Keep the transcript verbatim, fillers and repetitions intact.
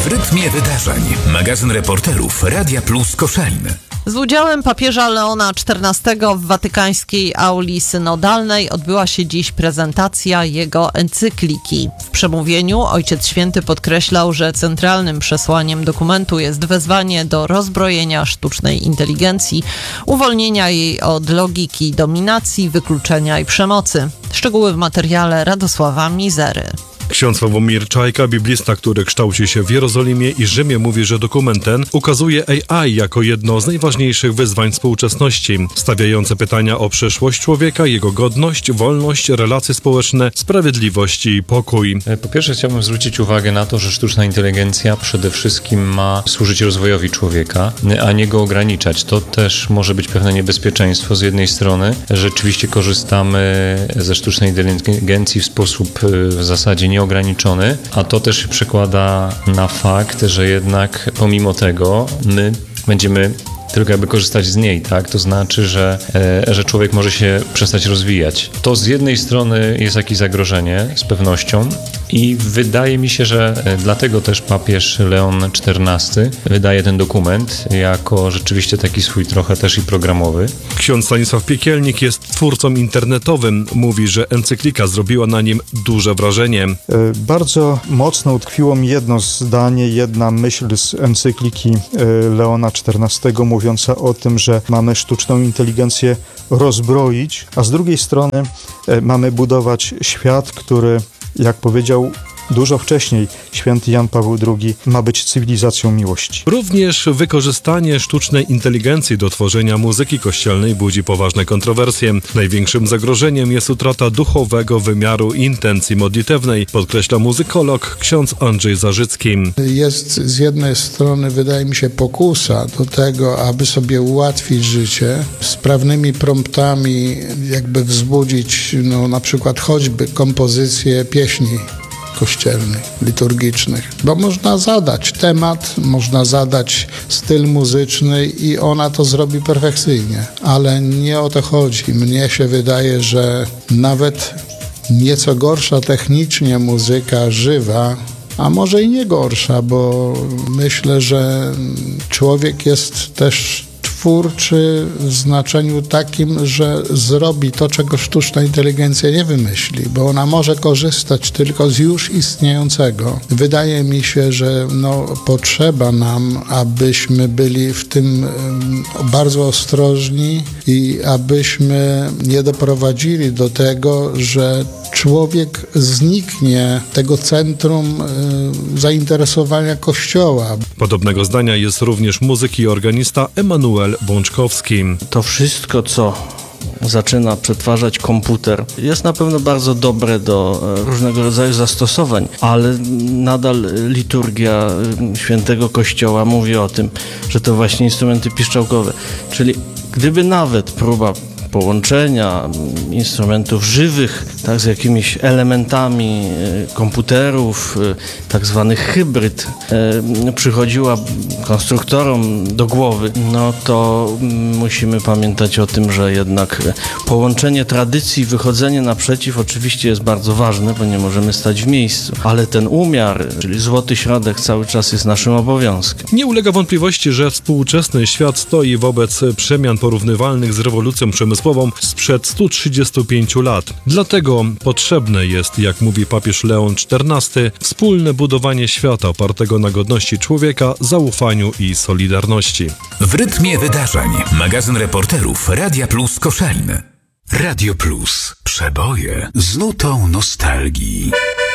W rytmie wydarzeń. Magazyn reporterów Radia Plus Koszalin. Z udziałem papieża Leona czternastego w watykańskiej auli synodalnej odbyła się dziś prezentacja jego encykliki. W przemówieniu Ojciec Święty podkreślał, że centralnym przesłaniem dokumentu jest wezwanie do rozbrojenia sztucznej inteligencji, uwolnienia jej od logiki dominacji, wykluczenia i przemocy. Szczegóły w materiale Radosława Mizery. Ksiądz Sławomir Czajka, biblista, który kształci się w Jerozolimie i Rzymie, mówi, że dokument ten ukazuje A I jako jedno z najważniejszych wyzwań współczesności, stawiające pytania o przyszłość człowieka, jego godność, wolność, relacje społeczne, sprawiedliwość i pokój. Po pierwsze chciałbym zwrócić uwagę na to, że sztuczna inteligencja przede wszystkim ma służyć rozwojowi człowieka, a nie go ograniczać. To też może być pewne niebezpieczeństwo. Z jednej strony rzeczywiście korzystamy ze sztucznej inteligencji w sposób w zasadzie nie nieograniczony, a to też się przekłada na fakt, że jednak pomimo tego my będziemy tylko jakby korzystać z niej, tak? To znaczy, że, e, że człowiek może się przestać rozwijać. To z jednej strony jest jakieś zagrożenie, z pewnością, i wydaje mi się, że dlatego też papież Leon czternasty wydaje ten dokument jako rzeczywiście taki swój trochę też i programowy. Ksiądz Stanisław Piekielnik jest twórcą internetowym. Mówi, że encyklika zrobiła na nim duże wrażenie. Bardzo mocno utkwiło mi jedno zdanie, jedna myśl z encykliki Leona czternastego mówiąca o tym, że mamy sztuczną inteligencję rozbroić, a z drugiej strony mamy budować świat, który, jak powiedział dużo wcześniej święty Jan Paweł drugi, ma być cywilizacją miłości. Również wykorzystanie sztucznej inteligencji do tworzenia muzyki kościelnej budzi poważne kontrowersje. Największym zagrożeniem jest utrata duchowego wymiaru intencji modlitewnej, podkreśla muzykolog ksiądz Andrzej Zarzycki. Jest z jednej strony, wydaje mi się, pokusa do tego, aby sobie ułatwić życie, sprawnymi promptami jakby wzbudzić, no, na przykład choćby kompozycję pieśni kościelnych, liturgicznych, bo można zadać temat, można zadać styl muzyczny i ona to zrobi perfekcyjnie, ale nie o to chodzi. Mnie się wydaje, że nawet nieco gorsza technicznie muzyka żywa, a może i nie gorsza, bo myślę, że człowiek jest też twórczy w znaczeniu takim, że zrobi to, czego sztuczna inteligencja nie wymyśli, bo ona może korzystać tylko z już istniejącego. Wydaje mi się, że no, potrzeba nam, abyśmy byli w tym um, bardzo ostrożni i abyśmy nie doprowadzili do tego, że człowiek zniknie tego centrum y, zainteresowania Kościoła. Podobnego zdania jest również muzyk i organista Emanuel Bączkowski. To wszystko, co zaczyna przetwarzać komputer, jest na pewno bardzo dobre do różnego rodzaju zastosowań, ale nadal liturgia Świętego Kościoła mówi o tym, że to właśnie instrumenty piszczałkowe. Czyli gdyby nawet próba połączenia instrumentów żywych, tak, z jakimiś elementami komputerów, tak zwany hybryd, e, przychodziła konstruktorom do głowy, no to musimy pamiętać o tym, że jednak połączenie tradycji, wychodzenie naprzeciw oczywiście jest bardzo ważne, bo nie możemy stać w miejscu, ale ten umiar, czyli złoty środek, cały czas jest naszym obowiązkiem. Nie ulega wątpliwości, że współczesny świat stoi wobec przemian porównywalnych z rewolucją przemysłową sprzed stu trzydziestu pięciu lat. Dlatego potrzebne jest, jak mówi papież Leon czternasty, wspólne budowanie świata opartego na godności człowieka, zaufaniu i solidarności. W rytmie wydarzeń. Magazyn reporterów Radia Plus Koszalin. Radio Plus. Przeboje z nutą nostalgii.